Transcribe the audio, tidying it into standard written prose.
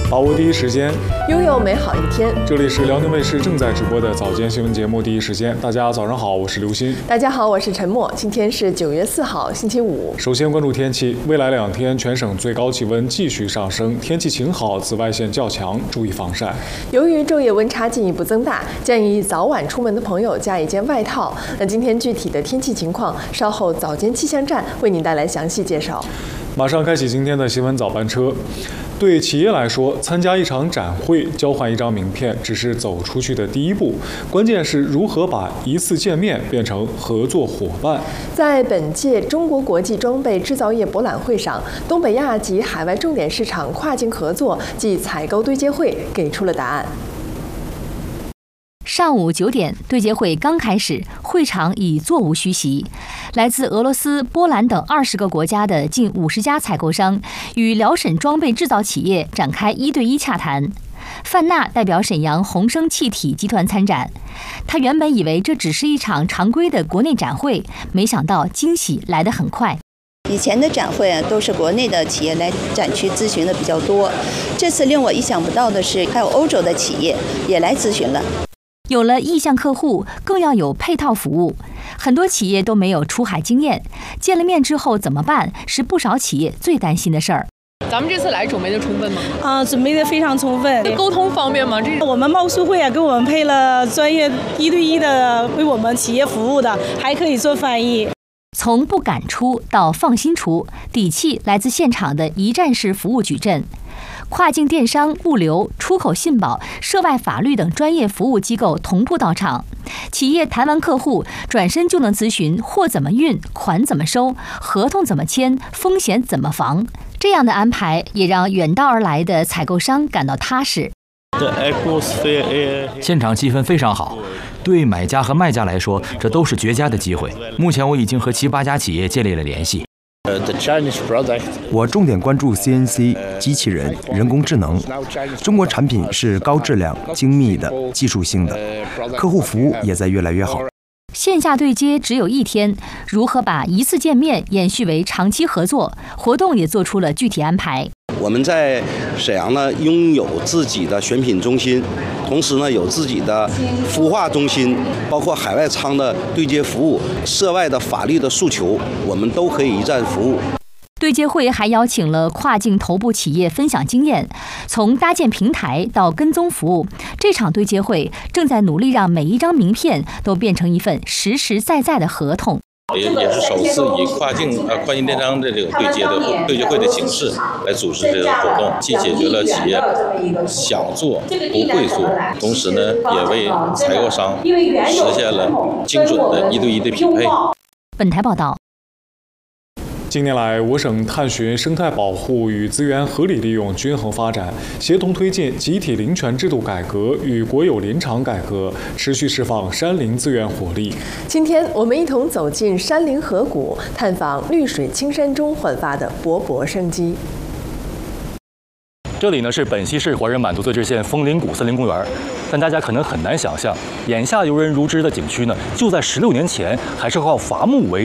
把握第一时间， 拥有美好一天。 这里是辽宁卫视正在直播的早间新闻节目《第一时间》，大家早上好，我是刘鑫。 大家好，我是陈默。今天是9月4号，星期五。 首先关注天气，未来2天全省最高气温继续上升，天气晴好，紫外线较强，注意防晒。 由于昼夜温差进一步增大，建议早晚出门的朋友加一件外套。那今天具体的天气情况，稍后早间气象站为您带来详细介绍。 马上开启今天的新闻早班车。对企业来说，参加一场展会、交换一张名片只是走出去的第一步，关键是如何把一次见面变成合作伙伴。 在本届中国国际装备制造业博览会上，东北亚及海外重点市场跨境合作暨采购对接会给出了答案。 上午9点，对接会刚开始，会场已座无虚席。来自俄罗斯、波兰等20个国家的近50家采购商与辽沈装备制造企业展开1对1洽谈。范娜代表沈阳宏升气体集团参展，他原本以为这只是一场常规的国内展会，没想到惊喜来得很快。 以前的展会都是国内的企业来展区咨询的比较多，这次令我意想不到的是，还有欧洲的企业也来咨询了。 有了意向客户，更要有配套服务。很多企业都没有出海经验，见了面之后怎么办，是不少企业最担心的事儿。 咱们这次来准备的充分吗？ 准备的非常充分。 沟通方便吗？ 我们贸促会给我们配了专业1对1的为我们企业服务的，还可以做翻译。 从不敢出到放心出，底气来自现场的一站式服务矩阵。跨境电商、物流、出口信保、涉外法律等专业服务机构同步到场，企业谈完客户，转身就能咨询货怎么运、款怎么收、合同怎么签、风险怎么防。这样的安排也让远道而来的采购商感到踏实。 现场气氛非常好，对买家和卖家来说，这都是绝佳的机会。目前我已经和7、8家企业建立了联系。 我重点关注 CNC 机器人、人工智能。中国产品是高质量、精密的、技术性的，客户服务也在越来越好。 线下对接只有1天，如何把一次见面延续为长期合作？活动也做出了具体安排。 我们在沈阳呢，拥有自己的选品中心，同时呢有自己的孵化中心，包括海外仓的对接服务，涉外的法律的诉求，我们都可以一站服务。 对接会还邀请了跨境头部企业分享经验，从搭建平台到跟踪服务，这场对接会正在努力让每一张名片都变成一份实实在在的合同。 也是首次以跨境电商的这个对接会的形式来组织这个活动，既解决了企业想做不会做，同时呢也为采购商实现了精准的1对1的匹配。 本台报道。 近年来，我省探寻生态保护与资源合理利用均衡发展，协同推进集体林权制度改革与国有林场改革，持续释放山林资源活力。 今天，我们一同走进山林河谷，探访绿水青山中焕发的勃勃生机。 这里呢是本溪市华人满族自治县枫林谷森林公园，但大家可能很难想象，眼下游人如织的景区呢，就在16年前还是靠伐木为